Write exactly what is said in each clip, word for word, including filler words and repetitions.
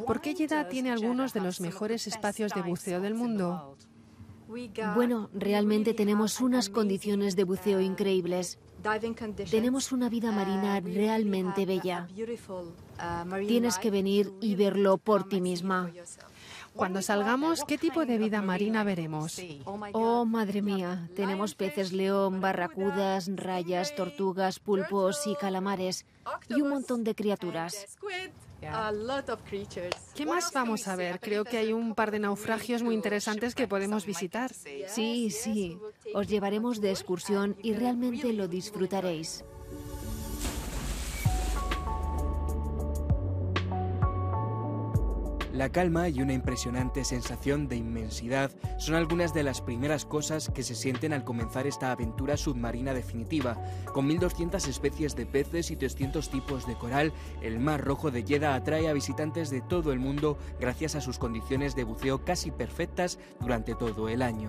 ¿Por qué Jeddah tiene algunos de los mejores espacios de buceo del mundo? Bueno, realmente tenemos unas condiciones de buceo increíbles. Tenemos una vida marina realmente bella. Tienes que venir y verlo por ti misma. Cuando salgamos, ¿qué tipo de vida marina veremos? Oh, madre mía, tenemos peces león, barracudas, rayas, tortugas, pulpos y calamares, y un montón de criaturas. ¿Qué más vamos a ver? Creo que hay un par de naufragios muy interesantes que podemos visitar. Sí, sí, os llevaremos de excursión y realmente lo disfrutaréis. La calma y una impresionante sensación de inmensidad son algunas de las primeras cosas que se sienten al comenzar esta aventura submarina definitiva. Con mil doscientas especies de peces y trescientos tipos de coral, el Mar Rojo de Jeddah atrae a visitantes de todo el mundo gracias a sus condiciones de buceo casi perfectas durante todo el año.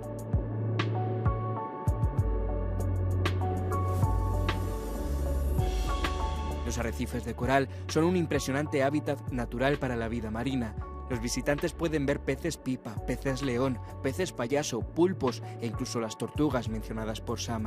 Los arrecifes de coral son un impresionante hábitat natural para la vida marina. Los visitantes pueden ver peces pipa, peces león, peces payaso, pulpos e incluso las tortugas mencionadas por Sama.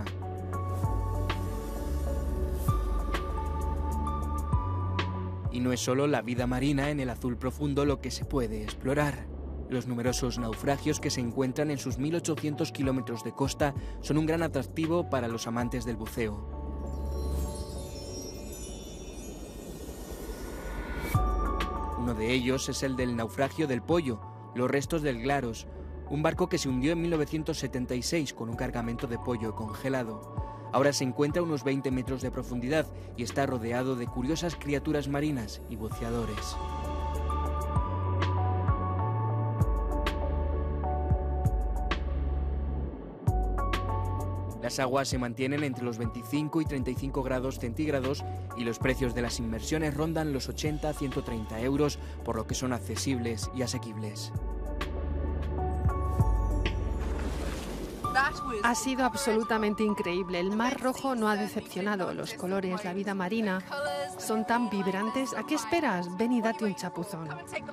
Y no es solo la vida marina en el azul profundo lo que se puede explorar. Los numerosos naufragios que se encuentran en sus mil ochocientos kilómetros de costa son un gran atractivo para los amantes del buceo. Uno de ellos es el del naufragio del Pollo, los restos del Glaros, un barco que se hundió en mil novecientos setenta y seis con un cargamento de pollo congelado. Ahora se encuentra a unos veinte metros de profundidad y está rodeado de curiosas criaturas marinas y buceadores. Las aguas se mantienen entre los veinticinco y treinta y cinco grados centígrados y los precios de las inmersiones rondan los ochenta a ciento treinta euros, por lo que son accesibles y asequibles. Ha sido absolutamente increíble. El Mar Rojo no ha decepcionado. Los colores, la vida marina son tan vibrantes. ¿A qué esperas? Ven y date un chapuzón.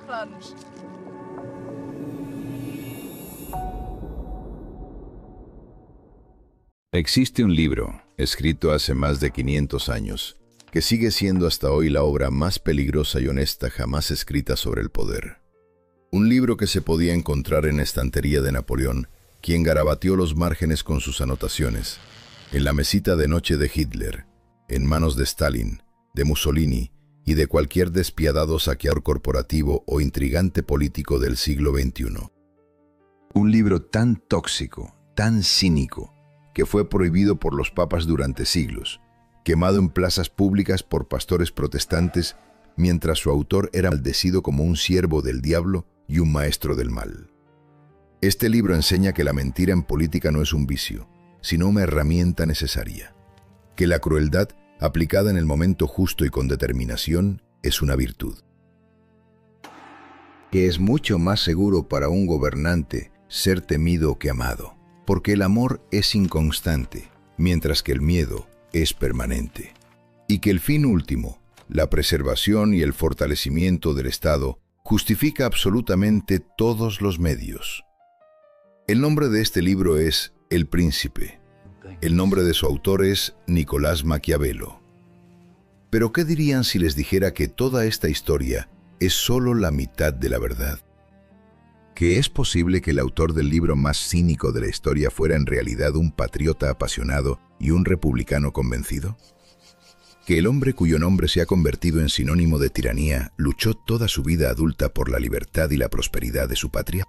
Existe un libro, escrito hace más de quinientos años, que sigue siendo hasta hoy la obra más peligrosa y honesta jamás escrita sobre el poder. Un libro que se podía encontrar en la estantería de Napoleón, quien garabateó los márgenes con sus anotaciones, en la mesita de noche de Hitler, en manos de Stalin, de Mussolini y de cualquier despiadado saqueador corporativo o intrigante político del siglo veintiuno. Un libro tan tóxico, tan cínico, que fue prohibido por los papas durante siglos, quemado en plazas públicas por pastores protestantes, mientras su autor era maldecido como un siervo del diablo y un maestro del mal. Este libro enseña que la mentira en política no es un vicio, sino una herramienta necesaria, que la crueldad, aplicada en el momento justo y con determinación, es una virtud, que es mucho más seguro para un gobernante ser temido que amado, porque el amor es inconstante, mientras que el miedo es permanente, y que el fin último, la preservación y el fortalecimiento del Estado, justifica absolutamente todos los medios. El nombre de este libro es El Príncipe. El nombre de su autor es Nicolás Maquiavelo. Pero ¿qué dirían si les dijera que toda esta historia es solo la mitad de la verdad? ¿Que es posible que el autor del libro más cínico de la historia fuera en realidad un patriota apasionado y un republicano convencido? ¿Que el hombre cuyo nombre se ha convertido en sinónimo de tiranía luchó toda su vida adulta por la libertad y la prosperidad de su patria?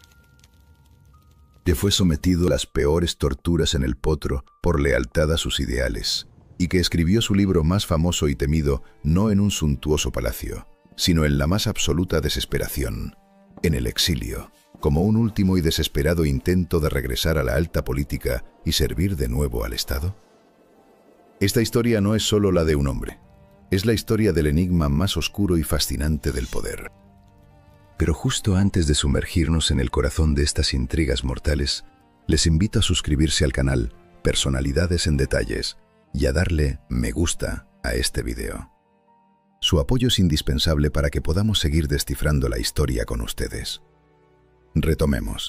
Que fue sometido a las peores torturas en el potro por lealtad a sus ideales, y que escribió su libro más famoso y temido no en un suntuoso palacio, sino en la más absoluta desesperación, en el exilio, como un último y desesperado intento de regresar a la alta política y servir de nuevo al Estado? Esta historia no es solo la de un hombre, es la historia del enigma más oscuro y fascinante del poder. Pero justo antes de sumergirnos en el corazón de estas intrigas mortales, les invito a suscribirse al canal Personalidades en Detalles y a darle me gusta a este video. Su apoyo es indispensable para que podamos seguir descifrando la historia con ustedes. Retomemos.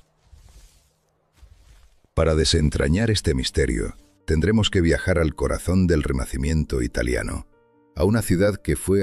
Para desentrañar este misterio, tendremos que viajar al corazón del Renacimiento italiano, a una ciudad que fue